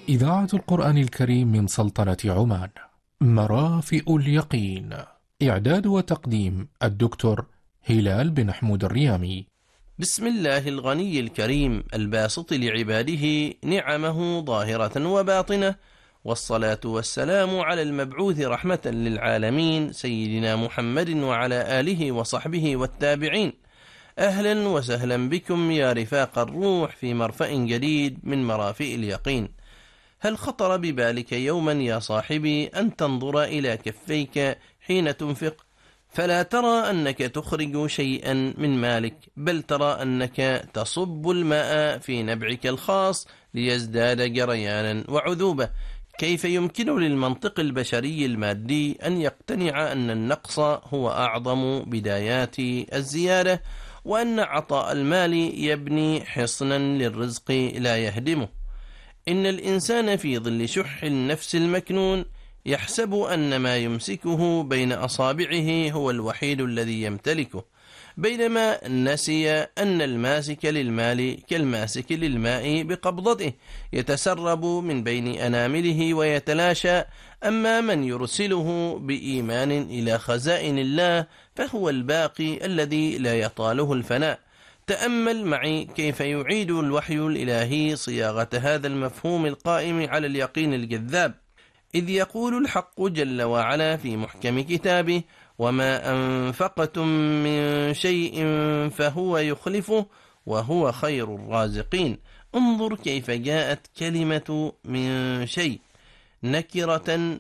إذاعة القرآن الكريم من سلطنة عمان. مرافئ اليقين. إعداد وتقديم الدكتور هلال بن حمود الريامي. بسم الله الغني الكريم الباسط لعباده نعمه ظاهرة وباطنة، والصلاة والسلام على المبعوث رحمة للعالمين سيدنا محمد وعلى آله وصحبه والتابعين. أهلا وسهلا بكم يا رفاق الروح في مرفأ جديد من مرافئ اليقين. هل خطر ببالك يوما يا صاحبي أن تنظر إلى كفيك حين تنفق، فلا ترى أنك تخرج شيئا من مالك، بل ترى أنك تصب الماء في نبعك الخاص ليزداد جريانا وعذوبة؟ كيف يمكن للمنطق البشري المادي أن يقتنع أن النقص هو أعظم بدايات الزيادة، وأن عطاء المال يبني حصنا للرزق لا يهدمه؟ إن الإنسان في ظل شح النفس المكنون يحسب أن ما يمسكه بين أصابعه هو الوحيد الذي يمتلكه، بينما نسي أن الماسك للمال كالماسك للماء بقبضته، يتسرب من بين أنامله ويتلاشى. أما من يرسله بإيمان إلى خزائن الله فهو الباقي الذي لا يطاله الفناء. تأمل معي كيف يعيد الوحي الإلهي صياغة هذا المفهوم القائم على اليقين الجذاب، إذ يقول الحق جل وعلا في محكم كتابه: وما أنفقتم من شيء فهو يخلفه وهو خير الرازقين. انظر كيف جاءت كلمة من شيء نكرة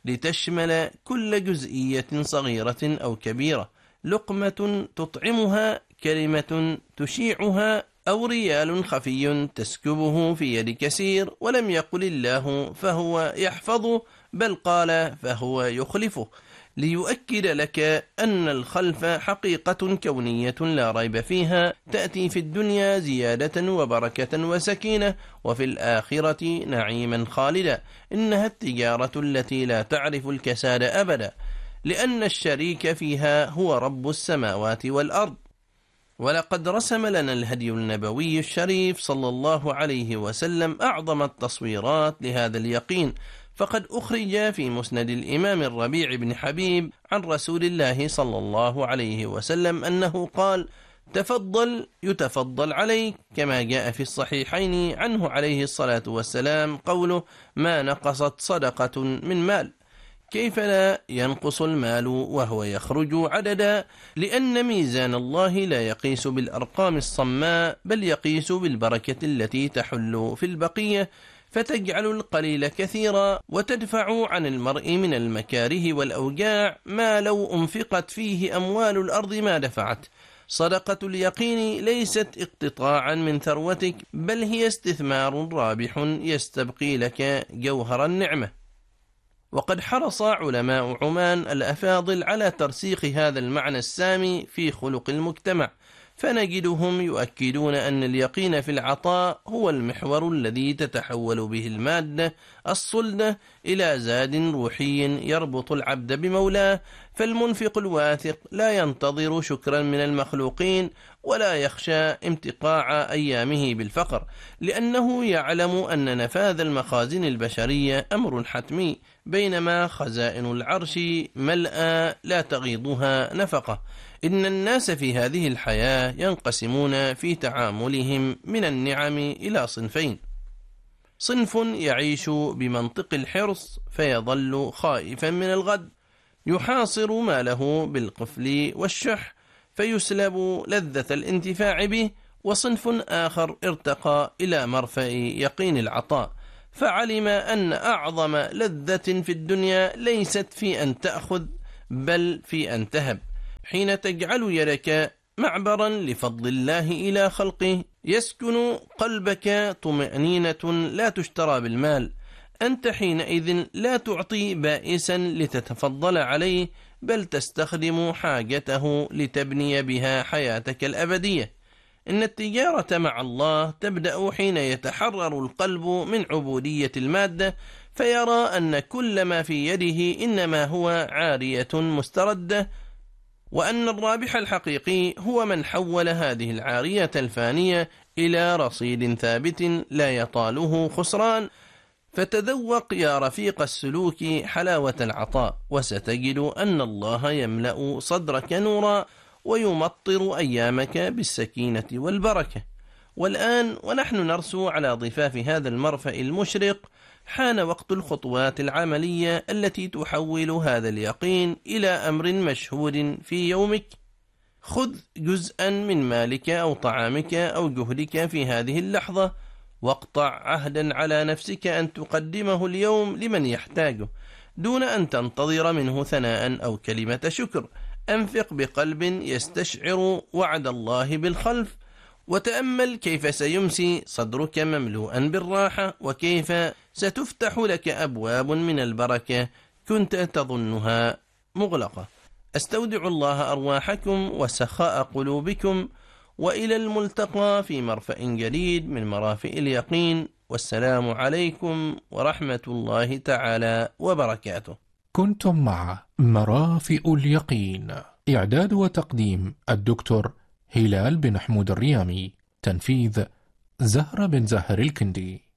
لتشمل كل جزئية صغيرة أو كبيرة، لقمة تطعمها، كلمة تشيعها، أو ريال خفي تسكبه في يد كثير. ولم يقل الله فهو يحفظه، بل قال فهو يخلفه، ليؤكد لك أن الخلف حقيقة كونية لا ريب فيها، تأتي في الدنيا زيادة وبركة وسكينة، وفي الآخرة نعيما خالدا. إنها التجارة التي لا تعرف الكساد أبدا، لأن الشريك فيها هو رب السماوات والأرض. ولقد رسم لنا الهدي النبوي الشريف صلى الله عليه وسلم أعظم التصويرات لهذا اليقين، فقد أخرج في مسند الإمام الربيع بن حبيب عن رسول الله صلى الله عليه وسلم أنه قال: تفضل يتفضل عليك، كما جاء في الصحيحين عنه عليه الصلاة والسلام قوله: ما نقصت صدقة من مال. كيف لا ينقص المال وهو يخرج عددا؟ لأن ميزان الله لا يقيس بالأرقام الصماء، بل يقيس بالبركة التي تحل في البقية، فتجعل القليل كثيرا، وتدفع عن المرء من المكاره والأوجاع ما لو أنفقت فيه أموال الأرض ما دفعت. صدقة اليقين ليست اقتطاعا من ثروتك، بل هي استثمار رابح يستبقي لك جوهر النعمة. وقد حرص علماء عمان الأفاضل على ترسيخ هذا المعنى السامي في خلق المجتمع، فنجدهم يؤكدون أن اليقين في العطاء هو المحور الذي تتحول به المادة الصلدة إلى زاد روحي يربط العبد بمولاه. فالمنفق الواثق لا ينتظر شكرا من المخلوقين، ولا يخشى امتقاع أيامه بالفقر، لأنه يعلم أن نفاذ المخازن البشرية أمر حتمي، بينما خزائن العرش ملأى لا تغيضها نفقة. إن الناس في هذه الحياة ينقسمون في تعاملهم من النعم إلى صنفين: صنف يعيش بمنطق الحرص فيظل خائفا من الغد، يحاصر ماله بالقفل والشح فيسلب لذة الانتفاع به، وصنف آخر ارتقى إلى مرفأ يقين العطاء، فعلم أن أعظم لذة في الدنيا ليست في أن تأخذ، بل في أن تهب. حين تجعل يدك معبرا لفضل الله إلى خلقه يسكن قلبك طمأنينة لا تشترى بالمال. أنت حينئذ لا تعطي بائسا لتتفضل عليه، بل تستخدم حاجته لتبني بها حياتك الأبدية. إن التجارة مع الله تبدأ حين يتحرر القلب من عبودية المادة، فيرى أن كل ما في يده إنما هو عارية مستردة، وأن الرابح الحقيقي هو من حول هذه العارية الفانية إلى رصيد ثابت لا يطاله خسران. فتذوق يا رفيق السلوك حلاوة العطاء، وستجد أن الله يملأ صدرك نورا ويمطر أيامك بالسكينة والبركة. والآن ونحن نرسو على ضفاف هذا المرفأ المشرق، حان وقت الخطوات العملية التي تحول هذا اليقين إلى أمر مشهود في يومك. خذ جزءا من مالك أو طعامك أو جهدك في هذه اللحظة، واقطع عهدا على نفسك أن تقدمه اليوم لمن يحتاجه دون أن تنتظر منه ثناء أو كلمة شكر. أنفق بقلب يستشعر وعد الله بالخلف، وتأمل كيف سيمسي صدرك مملوءا بالراحة، وكيف ستفتح لك أبواب من البركة كنت تظنها مغلقة. أستودع الله أرواحكم وسخاء قلوبكم، وإلى الملتقى في مرفأ جديد من مرافئ اليقين، والسلام عليكم ورحمة الله تعالى وبركاته. كنتم مع مرافئ اليقين، إعداد وتقديم الدكتور هلال بن حمود الريامي، تنفيذ زهرة بن زهر الكندي.